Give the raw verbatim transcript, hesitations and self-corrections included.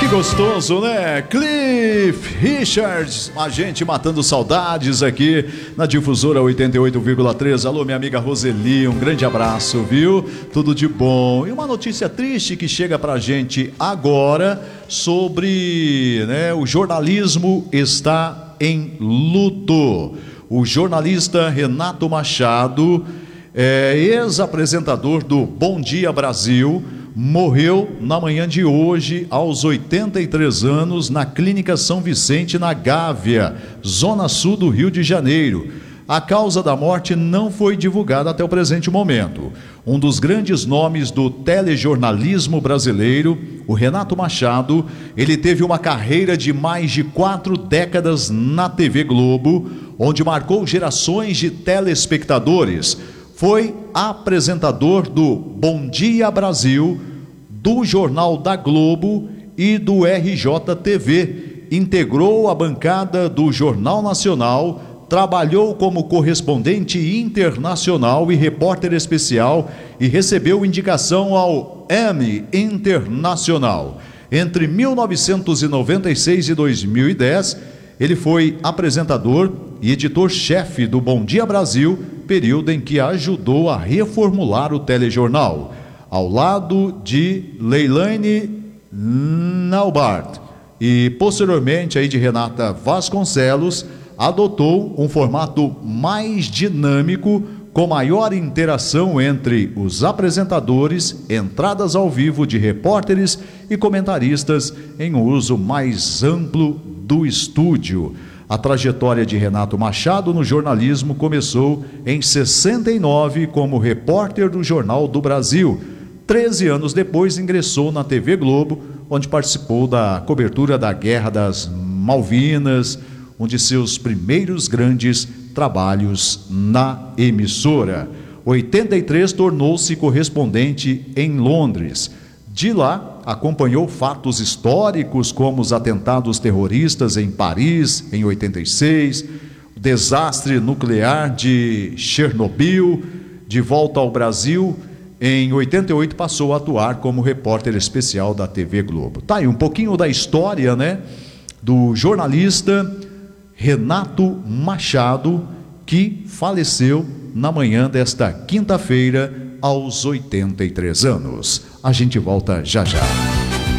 Que gostoso, né? Cliff Richards, a gente matando saudades aqui na Difusora oitenta e oito vírgula três. Alô, minha amiga Roseli, um grande abraço, viu? Tudo de bom. E uma notícia triste que chega pra gente agora sobre, né, o jornalismo está em luto. O jornalista Renato Machado, é, ex-apresentador do Bom Dia Brasil, morreu na manhã de hoje, aos oitenta e três anos, na Clínica São Vicente, na Gávea, zona sul do Rio de Janeiro. A causa da morte não foi divulgada até o presente momento. Um dos grandes nomes do telejornalismo brasileiro, o Renato Machado, ele teve uma carreira de mais de quatro décadas na T V Globo, onde marcou gerações de telespectadores. Foi apresentador do Bom Dia Brasil, do Jornal da Globo e do R J T V. Integrou a bancada do Jornal Nacional, trabalhou como correspondente internacional e repórter especial e recebeu indicação ao Emmy Internacional. Entre mil novecentos e noventa e seis e dois mil e dez, ele foi apresentador e editor-chefe do Bom Dia Brasil, período em que ajudou a reformular o telejornal, ao lado de Leilane Naubart e posteriormente aí de Renata Vasconcelos. Adotou um formato mais dinâmico, com maior interação entre os apresentadores, entradas ao vivo de repórteres e comentaristas em uso mais amplo do estúdio. A trajetória de Renato Machado no jornalismo começou em sessenta e nove como repórter do Jornal do Brasil. Treze anos depois ingressou na T V Globo, onde participou da cobertura da Guerra das Malvinas, um de seus primeiros grandes trabalhos na emissora. Em oitenta e três tornou-se correspondente em Londres. De lá, acompanhou fatos históricos como os atentados terroristas em Paris, em oitenta e seis, o desastre nuclear de Chernobyl. De volta ao Brasil, em oitenta e oito passou a atuar como repórter especial da T V Globo. Tá aí um pouquinho da história, né, do jornalista Renato Machado, que faleceu na manhã desta quinta-feira, aos oitenta e três anos. A gente volta já já.